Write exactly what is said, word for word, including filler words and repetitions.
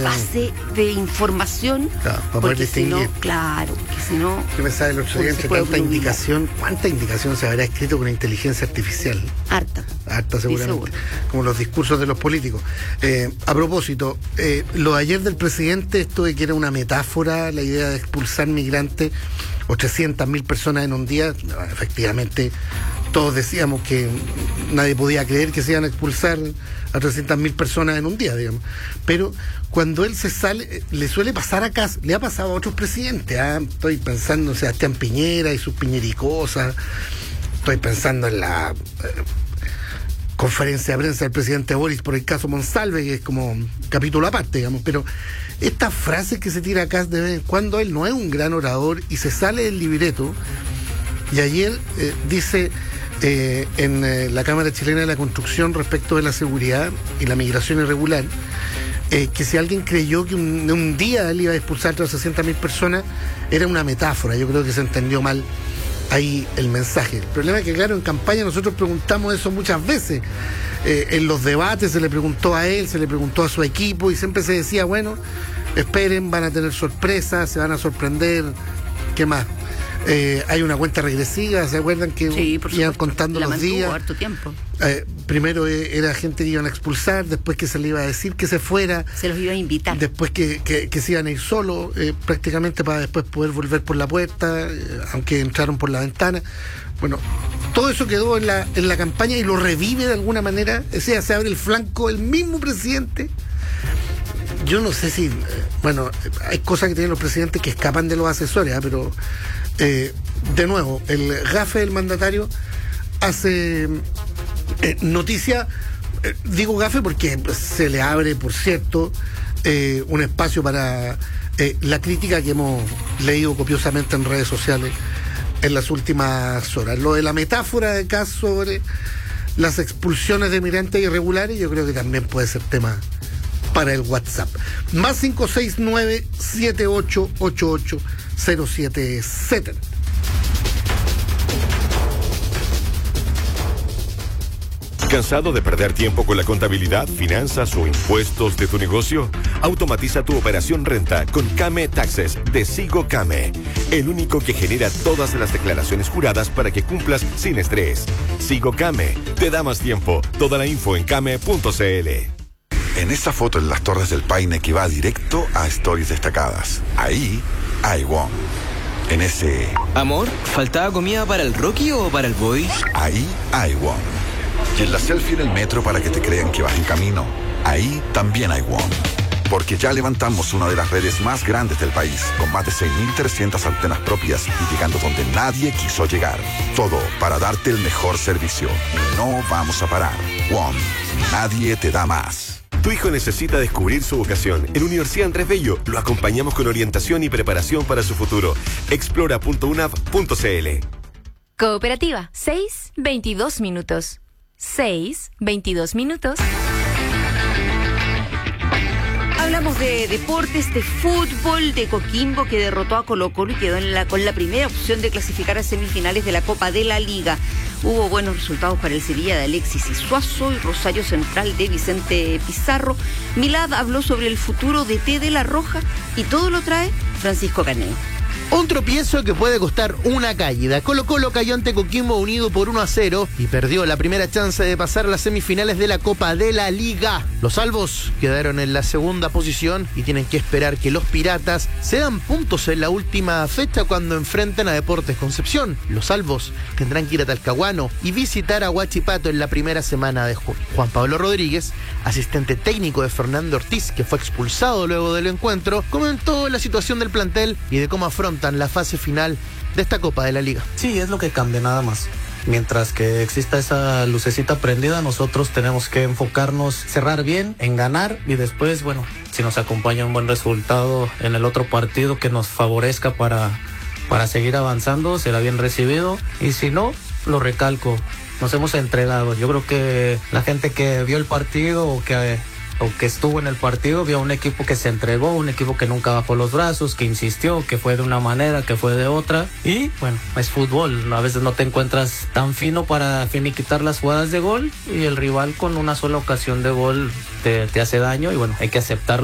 base de información, claro, para poder porque si no, distinguir. claro, porque si no... Yo pensaba el otro día, entre tanta indicación, ¿cuánta indicación se habrá escrito con inteligencia artificial? Harta. Harta, seguramente. Sí, seguro. Como los discursos de los políticos. Eh, a propósito, eh, lo de ayer del presidente, esto de que era una metáfora, la idea de expulsar migrantes, o trescientas mil personas en un día, no, efectivamente, todos decíamos que nadie podía creer que se iban a expulsar a trescientas mil personas en un día, digamos. Pero cuando él se sale, le suele pasar acá, le ha pasado a otros presidentes. ¿eh? Estoy pensando en Sebastián Piñera y sus piñericosas. Estoy pensando en la eh, conferencia de prensa del presidente Boris por el caso Monsalve, que es como un capítulo aparte, digamos. Pero esta frase que se tira acá de vez en cuando, él no es un gran orador y se sale del libreto. Y ayer eh, dice... Eh, en eh, la Cámara Chilena de la Construcción respecto de la seguridad y la migración irregular, eh, que si alguien creyó que un, un día él iba a expulsar a trescientas mil personas, era una metáfora. Yo creo que se entendió mal ahí el mensaje. El problema es que, claro, en campaña nosotros preguntamos eso muchas veces. Eh, en los debates se le preguntó a él, se le preguntó a su equipo y siempre se decía, bueno, esperen, van a tener sorpresas, se van a sorprender, ¿qué más? Eh, hay una cuenta regresiva, ¿se acuerdan que sí, por iban supuesto. contando la los días? Harto tiempo. Eh, primero eh, era gente que iban a expulsar, después que se le iba a decir que se fuera. Se los iba a invitar. Después que, que, que se iban a ir solos, eh, prácticamente para después poder volver por la puerta, eh, aunque entraron por la ventana. Bueno, todo eso quedó en la, en la campaña y lo revive de alguna manera. O sea, se abre el flanco el mismo presidente. Yo no sé si, eh, bueno, hay cosas que tienen los presidentes que escapan de los asesores, ¿eh? pero eh, de nuevo, el gafe del mandatario hace eh, noticia, eh, digo gafe porque se le abre, por cierto, eh, un espacio para eh, la crítica que hemos leído copiosamente en redes sociales en las últimas horas. Lo de la metáfora de acá sobre las expulsiones de migrantes irregulares, yo creo que también puede ser tema para el WhatsApp. Más cinco seis nueve, siete ocho ocho ocho, cero siete siete. ¿Cansado de perder tiempo con la contabilidad, finanzas o impuestos de tu negocio? Automatiza tu operación renta con Came Taxes de Sigo Came, el único que genera todas las declaraciones juradas para que cumplas sin estrés. Sigo Came, te da más tiempo. Toda la info en came punto cl. En esa foto en las Torres del Paine que va directo a Stories destacadas, ahí hay Wong. En ese... Amor, ¿faltaba comida para el Rocky o para el Boy? Ahí hay Wong. Y en la selfie en el metro para que te crean que vas en camino, ahí también hay Wong. Porque ya levantamos una de las redes más grandes del país, con más de seis mil trescientas antenas propias y llegando donde nadie quiso llegar. Todo para darte el mejor servicio. Y no vamos a parar. Wong, nadie te da más. Tu hijo necesita descubrir su vocación. En Universidad Andrés Bello lo acompañamos con orientación y preparación para su futuro. explora punto u n a v punto c l. Cooperativa, seis, veintidós minutos. seis, veintidós minutos. Hablamos de deportes, de fútbol, de Coquimbo, que derrotó a Colo-Colo y quedó en la, con la primera opción de clasificar a semifinales de la Copa de la Liga. Hubo buenos resultados para el Sevilla de Alexis Isuazo y Rosario Central de Vicente Pizarro. Milad habló sobre el futuro de T de la Roja y todo lo trae Francisco Caneo. Un tropiezo que puede costar una caída. Colo-Colo cayó ante Coquimbo Unido por uno a cero y perdió la primera chance de pasar a las semifinales de la Copa de la Liga. Los salvos quedaron en la segunda posición y tienen que esperar que los piratas se dan puntos en la última fecha cuando enfrenten a Deportes Concepción. Los salvos tendrán que ir a Talcahuano y visitar a Huachipato en la primera semana de junio. Juan Pablo Rodríguez, asistente técnico de Fernando Ortiz, que fue expulsado luego del encuentro, comentó la situación del plantel y de cómo afronta la fase final de esta Copa de la Liga. Sí, es lo que cambia, nada más. Mientras que exista esa lucecita prendida, nosotros tenemos que enfocarnos, cerrar bien, en ganar y después, bueno, si nos acompaña un buen resultado en el otro partido que nos favorezca para, para seguir avanzando, será bien recibido. Y si no, lo recalco, nos hemos entregado. Yo creo que la gente que vio el partido o que... o que estuvo en el partido, vio un equipo que se entregó, un equipo que nunca bajó los brazos, que insistió, que fue de una manera, que fue de otra. Y bueno, es fútbol, a veces no te encuentras tan fino para finiquitar las jugadas de gol y el rival con una sola ocasión de gol te, te hace daño y bueno, hay que aceptarlo.